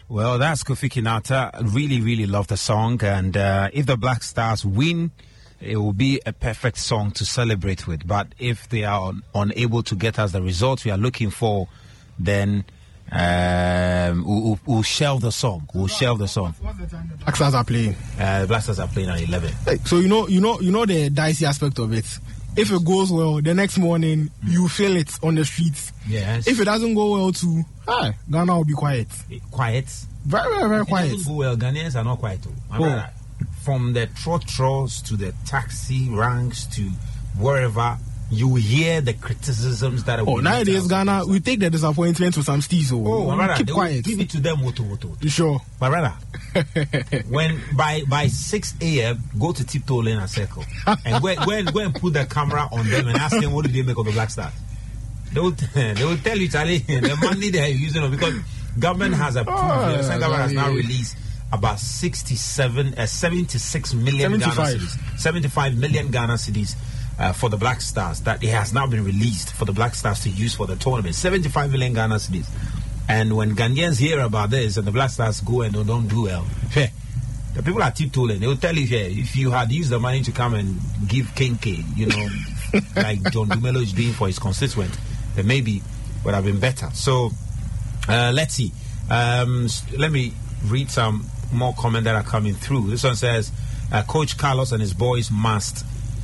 Well, that's Kofi Kinata. Really, really love the song. And if the Black Stars win, it will be a perfect song to celebrate with. But if they are unable to get us the results we are looking for, then we'll shelve the song. What's the time the Black Stars are playing? The Black Stars are playing at 11. So you know the dicey aspect of it. If it goes well, the next morning you feel it on the streets. Yes. If it doesn't go well too, Ghana will be quiet. Quiet? Very, very, very quiet. If it doesn't go well, Ghanaians are not quiet too. From the trotros to the taxi ranks to wherever, you hear the criticisms that are nowadays Ghana, we take the disappointment to some steez. Keep quiet. Give it to them. Sure. But rather, when by 6 a.m. go to Tiptoe Lane and Circle and go and put the camera on them and ask them what do they make of the Black Stars. They will tell you, Charlie, the money they are using it, because government has approved. The government has now released about 76 million Ghana cedis, 75 million Ghana cedis for the Black Stars that it has now been released for the Black Stars to use for the tournament. 75 million Ghana cedis. And when Ghanaians hear about this and the Black Stars go and don't do well, the people are tiptoeing. They will tell you, if you had used the money to come and give Kenke, like John Dumelo is doing for his constituent, then maybe would have been better. So let's see. Let me read some more comments that are coming through. This one says, Coach Carlos and his boys must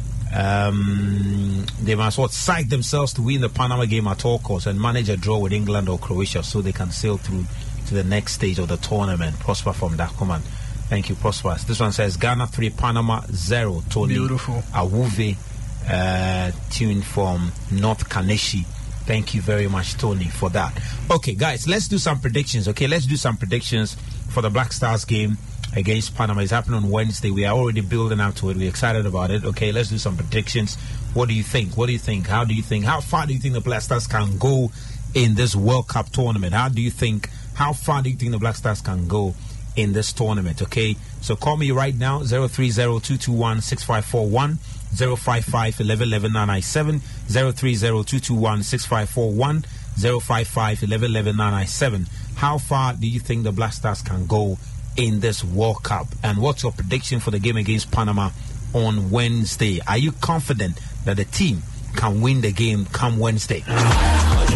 psych themselves to win the Panama game at all costs and manage a draw with England or Croatia so they can sail through to the next stage of the tournament. Prosper from Dakuman. Thank you, Prosper. This one says Ghana 3, Panama 0. Tony Beautiful. Awuve tuned from North Kaneshi. Thank you very much, Tony, for that. Okay, guys, let's do some predictions. Let's do some predictions for the Black Stars game against Panama. It's happening on Wednesday. We are already building up to it. We're excited about it. Okay, let's do some predictions. What do you think? How do you think? How far do you think the Black Stars can go in this World Cup tournament? How far do you think the Black Stars can go in this tournament? Okay, so call me right now, 030-221-6541, 055-11-11-997, 030-221-6541, 055-11-11-997. How far do you think the Black Stars can go in this World Cup? And what's your prediction for the game against Panama on Wednesday? Are you confident that the team can win the game come Wednesday?